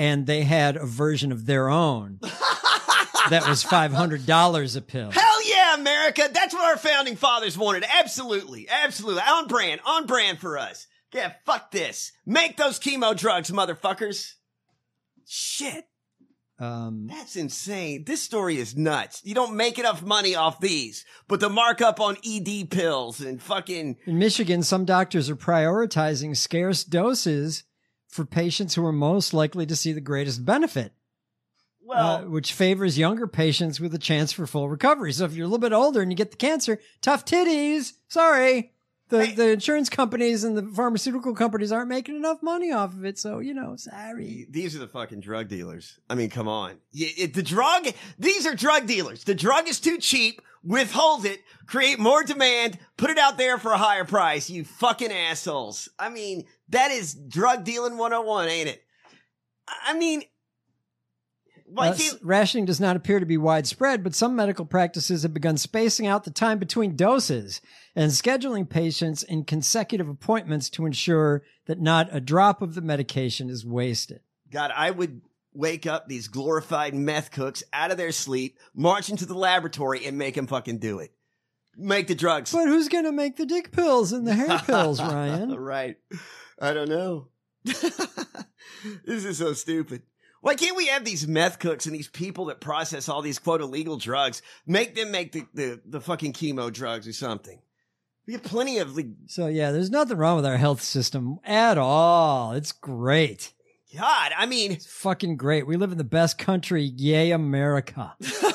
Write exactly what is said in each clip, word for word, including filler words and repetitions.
and they had a version of their own that was five hundred dollars a pill. Hell yeah, America. That's what our founding fathers wanted. Absolutely. Absolutely. On brand. On brand for us. Yeah, fuck this. Make those chemo drugs, motherfuckers. Shit. Um, That's insane. This story is nuts. You don't make enough money off these, but the markup on E D pills and fucking... In Michigan, some doctors are prioritizing scarce doses for patients who are most likely to see the greatest benefit. Well, uh, which favors younger patients with a chance for full recovery. So if you're a little bit older and you get the cancer, tough titties. Sorry. The, Hey. the insurance companies and the pharmaceutical companies aren't making enough money off of it. So, you know, sorry. these are the fucking drug dealers. I mean, come on. Y- it- the drug, these are drug dealers. The drug is too cheap. Withhold it, create more demand, put it out there for a higher price. You fucking assholes. I mean, that is drug dealing one oh one, ain't it? I mean, why Uh, can't... rationing does not appear to be widespread, but some medical practices have begun spacing out the time between doses and scheduling patients in consecutive appointments to ensure that not a drop of the medication is wasted. God, I would wake up these glorified meth cooks out of their sleep, march into the laboratory, and make them fucking do it. Make the drugs. But who's going to make the dick pills and the hair pills, Ryan? Right. I don't know. This is so stupid. Why can't we have these meth cooks and these people that process all these quote illegal drugs, make them make the, the, the fucking chemo drugs or something? We have plenty of like, So, yeah, there's nothing wrong with our health system at all. It's great. God, I mean, It's fucking great. We live in the best country. Yay, America.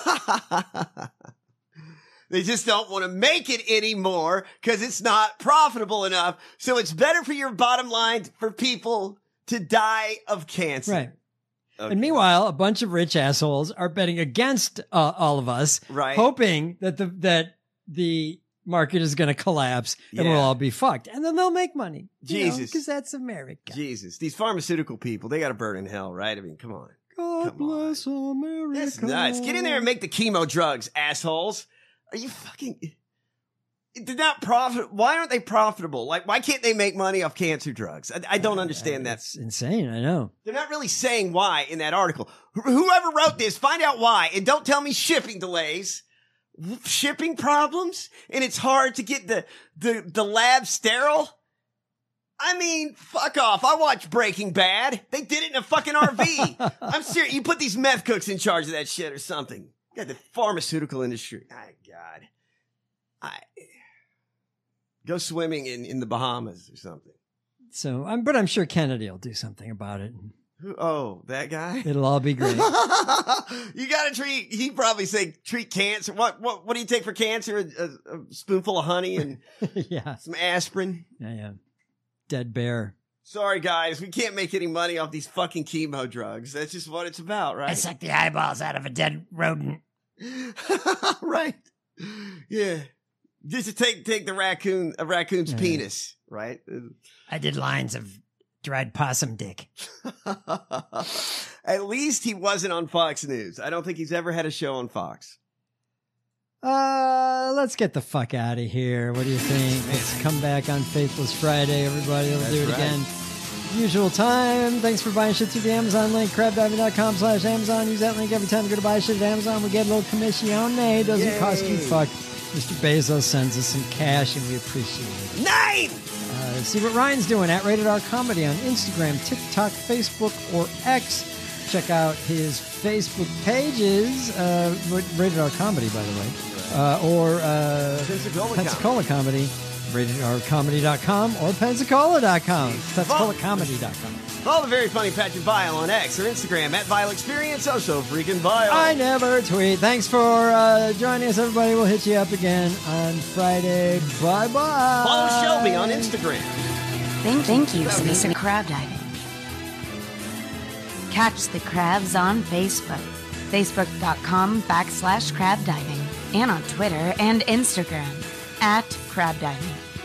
they just don't want to make it anymore because it's not profitable enough. So it's better for your bottom line for people to die of cancer. Right. Okay. And meanwhile, a bunch of rich assholes are betting against uh, all of us, Right. hoping that the that the market is going to collapse and Yeah. we'll all be fucked, and then they'll make money. Jesus. Because that's America. Jesus, these pharmaceutical people, they got to burn in hell, right? I mean, come on. God Come on. bless America. That's nuts. Get in there and make the chemo drugs, assholes. Are you fucking... They're not profit. Why aren't they profitable? Like, why can't they make money off cancer drugs? I, I don't understand that. That's insane. I know. They're not really saying why in that article. Wh- Whoever wrote this, find out why. And don't tell me shipping delays. Shipping problems? And it's hard to get the, the, the lab sterile? I mean, fuck off. I watch Breaking Bad. They did it in a fucking R V. I'm serious. You put these meth cooks in charge of that shit or something. God, the pharmaceutical industry. My God. I go swimming in, in the Bahamas or something. So, I'm, but I'm sure Kennedy will do something about it. Who- Oh, that guy? It'll all be great. You gotta treat, he probably say treat cancer. What, what, what do you take for cancer? A, a, a spoonful of honey and Yeah. some aspirin. Yeah, yeah. Dead bear. Sorry guys, we can't make any money off these fucking chemo drugs. That's just what it's about, right? suck the eyeballs out of a dead rodent. Right. Yeah. Just to take, take the raccoon, a raccoon's Yeah. penis, right? I did lines of dried possum dick. At least he wasn't on Fox News. I don't think he's ever had a show on Fox. Uh, let's get the fuck out of here. What do you think? Let's come back on Faithless Friday, everybody. We'll That's do it right. again. Usual time. Thanks for buying shit through the Amazon link, crabdiving.com slash Amazon. Use that link every time you go to buy shit at Amazon. We get a little commission. Doesn't Yay. cost you fuck. Mister Bezos sends us some cash, and we appreciate it. Nine! Uh, see what Ryan's doing at Rated R Comedy on Instagram, TikTok, Facebook, or X. Check out his Facebook pages, uh, Rated R Comedy, by the way, uh, or uh, Pensacola Pensacola Comedy, rated r comedy dot com or pensacola dot com, pensacola comedy dot com. Follow the very funny Patrick Vile on X or Instagram at Vile Experience. Oh, so freaking Vile. I never tweet. Thanks for uh, joining us, everybody. We'll hit you up again on Friday. Bye-bye. Follow Shelby on Instagram. Thank, thank you for listening to Crab Diving. Catch the crabs on Facebook, facebook.com backslash crab diving, and on Twitter and Instagram at crab diving.